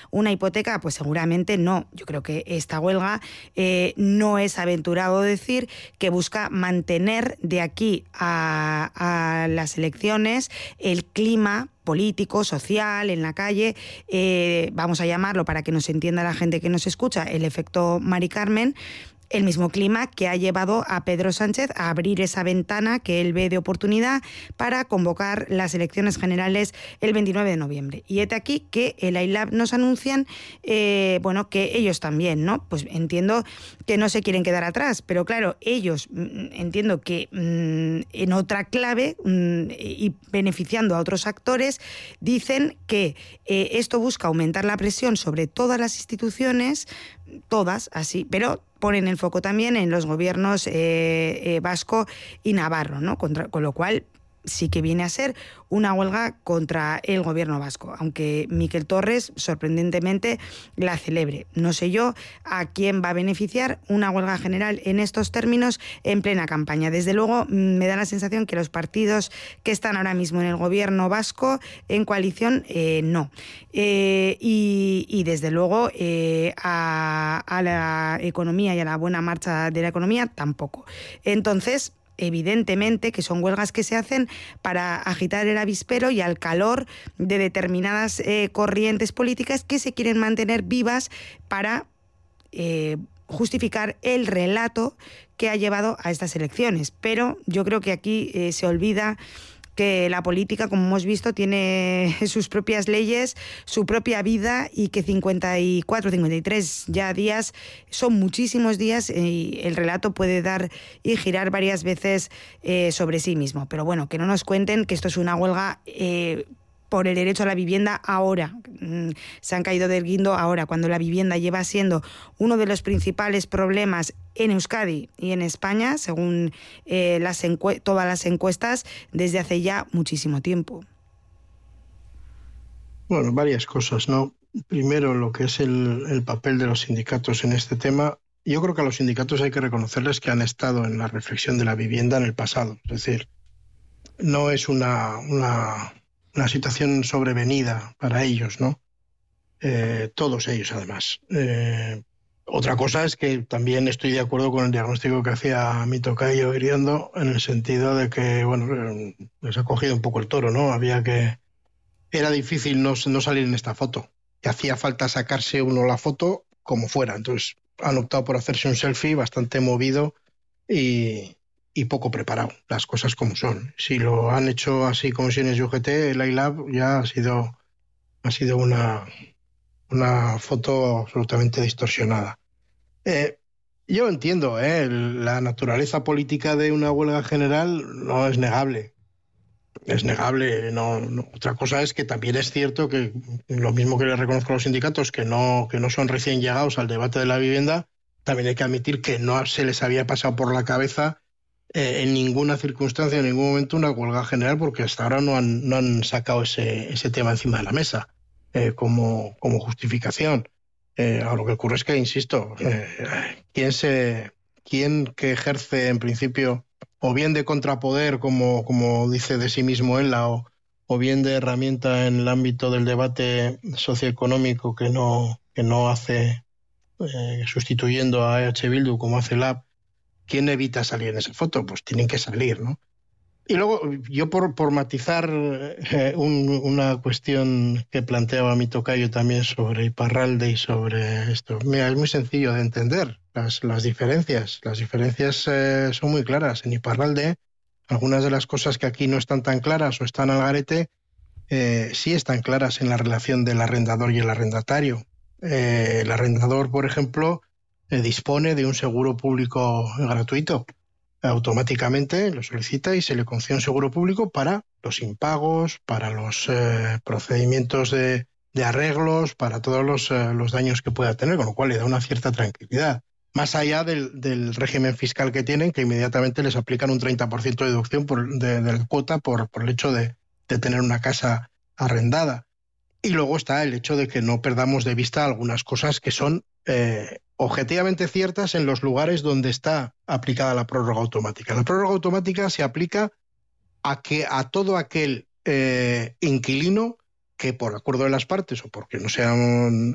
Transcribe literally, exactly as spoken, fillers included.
una hipoteca? Pues seguramente no. Yo creo que esta huelga eh, no es aventurado decir que busca mantener de aquí a, a las elecciones el clima político, social, en la calle, eh, vamos a llamarlo para que nos entienda la gente que nos escucha, el efecto Mari Carmen, el mismo clima que ha llevado a Pedro Sánchez a abrir esa ventana que él ve de oportunidad para convocar las elecciones generales el veintinueve de noviembre. Y hete aquí que el AILAB nos anuncian, eh, bueno, que ellos también, ¿no? Pues entiendo que no se quieren quedar atrás, pero claro, ellos entiendo que mmm, en otra clave mmm, y beneficiando a otros actores, dicen que eh, esto busca aumentar la presión sobre todas las instituciones, todas así, pero ponen el foco también en los gobiernos eh, eh, vasco y navarro, ¿no? Contra, con lo cual sí que viene a ser una huelga contra el gobierno vasco, aunque Miquel Torres sorprendentemente la celebre. No sé yo a quién va a beneficiar una huelga general en estos términos en plena campaña. Desde luego me da la sensación que los partidos que están ahora mismo en el gobierno vasco en coalición eh, no. Eh, y, y desde luego eh, a, a la economía y a la buena marcha de la economía tampoco. Entonces, evidentemente que son huelgas que se hacen para agitar el avispero y al calor de determinadas eh, corrientes políticas que se quieren mantener vivas para eh, justificar el relato que ha llevado a estas elecciones. Pero yo creo que aquí eh, se olvida que la política, como hemos visto, tiene sus propias leyes, su propia vida y que cincuenta y cuatro, cincuenta y tres ya días son muchísimos días y el relato puede dar y girar varias veces eh, sobre sí mismo. Pero bueno, que no nos cuenten que esto es una huelga eh, por el derecho a la vivienda ahora. Se han caído del guindo ahora, cuando la vivienda lleva siendo uno de los principales problemas en Euskadi y en España, según eh, las encue- todas las encuestas, desde hace ya muchísimo tiempo. Bueno, varias cosas, ¿no? Primero, lo que es el, el papel de los sindicatos en este tema. Yo creo que a los sindicatos hay que reconocerles que han estado en la reflexión de la vivienda en el pasado. Es decir, no es una... una una situación sobrevenida para ellos, ¿no? Eh, todos ellos, además. Eh, otra cosa es que también estoy de acuerdo con el diagnóstico que hacía mi tocayo Iriondo, en el sentido de que, bueno, les ha cogido un poco el toro, ¿no? Había que... Era difícil no, no salir en esta foto. Que hacía falta sacarse uno la foto como fuera. Entonces han optado por hacerse un selfie bastante movido y... y poco preparado, las cosas como son. Si lo han hecho así comisiones de U G T, el AILAB ya ha sido, ha sido una, una foto absolutamente distorsionada. Eh, yo entiendo, eh, la naturaleza política de una huelga general no es negable. Es negable. No, no. Otra cosa es que también es cierto que, lo mismo que le reconozco a los sindicatos, que no, que no son recién llegados al debate de la vivienda, también hay que admitir que no se les había pasado por la cabeza Eh, en ninguna circunstancia, en ningún momento, una huelga general, porque hasta ahora no han, no han sacado ese, ese tema encima de la mesa eh, como, como justificación. Eh, ahora lo que ocurre es que, insisto, eh, ¿quién, se, quién que ejerce en principio o bien de contrapoder, como, como dice de sí mismo él, o, o bien de herramienta en el ámbito del debate socioeconómico que no, que no hace eh, sustituyendo a E H Bildu como hace el A B, ¿quién evita salir en esa foto? Pues tienen que salir, ¿no? Y luego, yo por, por matizar eh, un, una cuestión que planteaba mi tocayo también sobre Iparralde y sobre esto. Mira, es muy sencillo de entender las, las diferencias. Las diferencias eh, son muy claras. En Iparralde, algunas de las cosas que aquí no están tan claras o están al garete, eh, sí están claras en la relación del arrendador y el arrendatario. Eh, el arrendador, por ejemplo, eh, dispone de un seguro público gratuito. Automáticamente lo solicita y se le concede un seguro público para los impagos, para los eh, procedimientos de, de arreglos, para todos los, eh, los daños que pueda tener, con lo cual le da una cierta tranquilidad. Más allá del, del régimen fiscal que tienen, que inmediatamente les aplican un treinta por ciento de deducción por, de, de la cuota por, por el hecho de, de tener una casa arrendada. Y luego está el hecho de que no perdamos de vista algunas cosas que son eh, objetivamente ciertas en los lugares donde está aplicada la prórroga automática. La prórroga automática se aplica a, que, a todo aquel eh, inquilino que por acuerdo de las partes o porque no sean